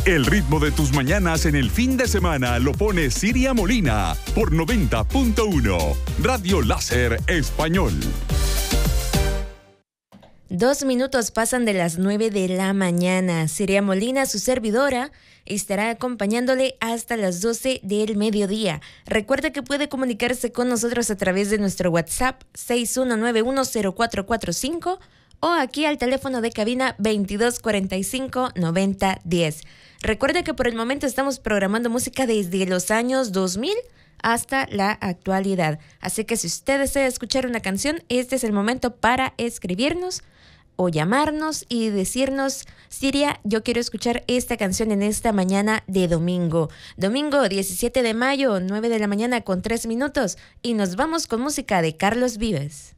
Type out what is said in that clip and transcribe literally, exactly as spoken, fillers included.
El ritmo de tus mañanas en el fin de semana lo pone Siria Molina por noventa punto uno, Radio Láser Español. Dos minutos pasan de las nueve de la mañana. Siria Molina, su servidora, estará acompañándole hasta las doce del mediodía. Recuerda que puede comunicarse con nosotros a través de nuestro WhatsApp seis uno nueve uno cero cuatro cuatro cinco o aquí al teléfono de cabina veintidós cuarenta y cinco noventa diez. Recuerda que por el momento estamos programando música desde los años dos mil hasta la actualidad. Así que si usted desea escuchar una canción, este es el momento para escribirnos o llamarnos y decirnos: Siria, yo quiero escuchar esta canción en esta mañana de domingo. Domingo diecisiete de mayo, nueve de la mañana con tres minutos. Y nos vamos con música de Carlos Vives.